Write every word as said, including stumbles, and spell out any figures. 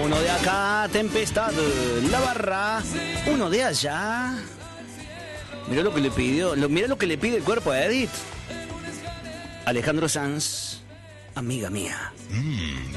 Uno de acá, Tempestad, La Barra. Uno de allá. Mirá lo que le pidió, lo, mirá lo que le pide el cuerpo a Edith. Alejandro Sanz, amiga mía. Mm.